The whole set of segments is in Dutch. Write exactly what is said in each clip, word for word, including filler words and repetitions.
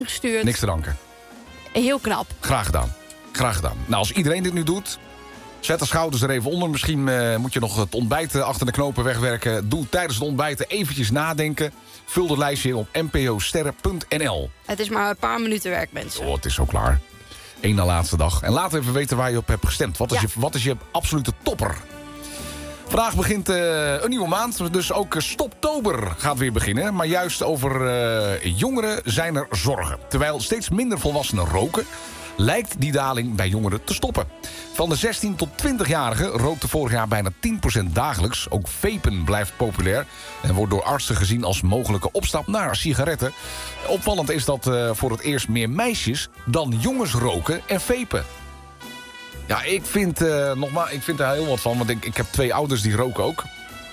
gestuurd. Niks te danken. Heel knap. Graag gedaan. Graag gedaan. Nou, als iedereen dit nu doet, zet de schouders er even onder. Misschien uh, moet je nog het ontbijten achter de knopen wegwerken. Doe tijdens het ontbijten eventjes nadenken. Vul het lijstje in op n p o sterren punt n l. Het is maar een paar minuten werk, mensen. Oh, het is zo klaar. Eén na laatste dag. En laat even weten waar je op hebt gestemd. Wat is, ja. je, wat is je absolute topper? Vandaag begint uh, een nieuwe maand, dus ook Stoptober gaat weer beginnen. Maar juist over uh, jongeren zijn er zorgen. Terwijl steeds minder volwassenen roken, lijkt die daling bij jongeren te stoppen. Van de zestien tot twintig-jarigen rookte vorig jaar bijna tien procent dagelijks. Ook vapen blijft populair en wordt door artsen gezien als mogelijke opstap naar sigaretten. Opvallend is dat uh, voor het eerst meer meisjes dan jongens roken en vapen. Ja, ik vind, uh, nogmaals, ik vind er heel wat van, want ik, ik heb twee ouders die roken ook.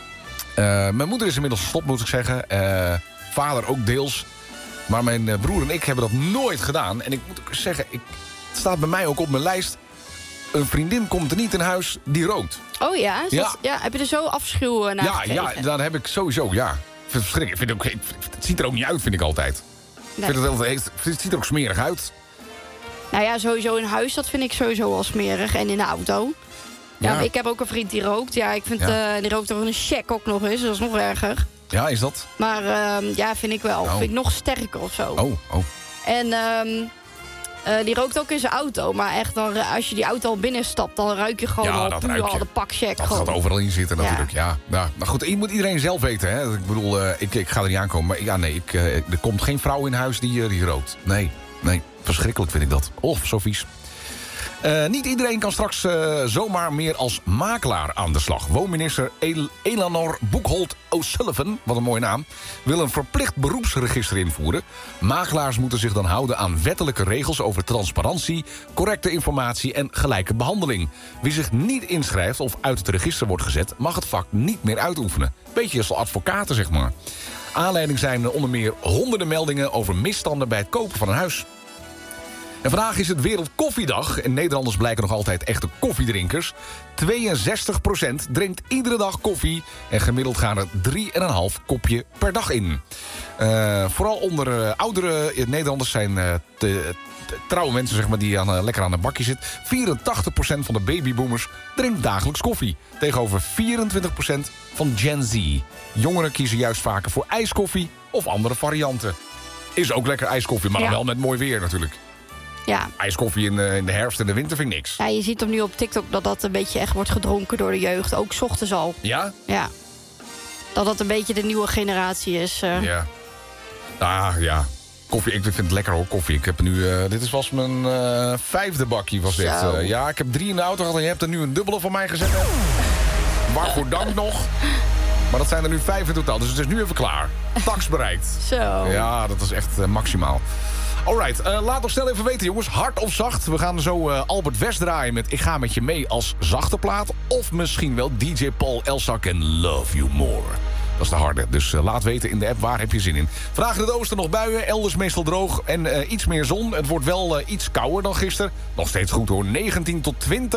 Uh, mijn moeder is inmiddels gestopt, moet ik zeggen. Uh, vader ook deels. Maar mijn uh, broer en ik hebben dat nooit gedaan. En ik moet ook zeggen, ik, het staat bij mij ook op mijn lijst. Een vriendin komt er niet in huis die rookt. Oh ja? Ja. Dat, ja. Heb je er zo afschuw naar ja, gekregen? ja, dan heb ik sowieso, ja. Ik vind het verschrikkelijk. Ik vind het, ook, het ziet er ook niet uit, vind ik altijd. Nee. Ik vind het, het, het ziet er ook smerig uit. Nou ja, sowieso in huis, dat vind ik sowieso al smerig. En in de auto. Ja, Ja. Ik heb ook een vriend die rookt. Ja, ik vind, Ja. uh, die rookt toch een check ook nog eens. Dat is nog erger. Ja, is dat? Maar uh, ja, vind ik wel. Oh. Vind ik nog sterker of zo. Oh, oh. En um, uh, die rookt ook in zijn auto. Maar echt, dan, als je die auto al binnenstapt, dan ruik je gewoon Ja, al dat puur ruik je. al de pakcheck. Dat gewoon. gaat overal in zitten natuurlijk, ja. Ja. ja. Nou goed, je moet iedereen zelf weten, hè. Ik bedoel, uh, ik, ik ga er niet aankomen. Maar ja, nee, ik, uh, er komt geen vrouw in huis die, uh, die rookt. Nee, nee, verschrikkelijk vind ik dat. Of zo vies. Uh, niet iedereen kan straks uh, zomaar meer als makelaar aan de slag. Woonminister El- Eleanor Boekholt O'Sullivan, wat een mooie naam, wil een verplicht beroepsregister invoeren. Makelaars moeten zich dan houden aan wettelijke regels over transparantie, correcte informatie en gelijke behandeling. Wie zich niet inschrijft of uit het register wordt gezet, mag het vak niet meer uitoefenen. Beetje als advocaten, zeg maar. Aanleiding zijn onder meer honderden meldingen over misstanden bij het kopen van een huis. En vandaag is het Wereldkoffiedag. En Nederlanders blijken nog altijd echte koffiedrinkers. tweeënzestig procent drinkt iedere dag koffie. En gemiddeld gaan er drie komma vijf kopje per dag in. Uh, vooral onder uh, oudere Nederlanders zijn uh, te, te, trouwe mensen, zeg maar, die aan, uh, lekker aan een bakje zitten. vierentachtig procent van de babyboomers drinkt dagelijks koffie. Tegenover vierentwintig procent van Gen Z. Jongeren kiezen juist vaker voor ijskoffie of andere varianten. Is ook lekker ijskoffie, maar Ja. dan wel met mooi weer natuurlijk. Ja. IJskoffie in de, in de herfst en de winter vind ik niks. Ja, je ziet hem nu op TikTok dat dat een beetje echt wordt gedronken door de jeugd. Ook 's ochtends al. Ja? Ja. Dat dat een beetje de nieuwe generatie is. Uh. Ja. Ah, ja. Koffie, ik vind het lekker hoor, koffie. Ik heb nu, uh, dit was mijn uh, vijfde bakje was dit. Uh, ja, ik heb drie in de auto gehad en je hebt er nu een dubbele van mij gezet. Waarvoor dank nog. Maar dat zijn er nu vijf in totaal, dus het is nu even klaar. Tax bereikt. Zo. Ja, dat is echt uh, maximaal. Alright, uh, laat nog snel even weten jongens, hard of zacht. We gaan zo uh, Albert West draaien met Ik ga met je mee als zachte plaat. Of misschien wel D J Paul Elsak en Love You More. Dat is de harde, dus uh, laat weten in de app waar heb je zin in. Vandaag in het oosten nog buien, elders meestal droog en uh, iets meer zon. Het wordt wel uh, iets kouder dan gisteren. Nog steeds goed hoor, negentien tot twintig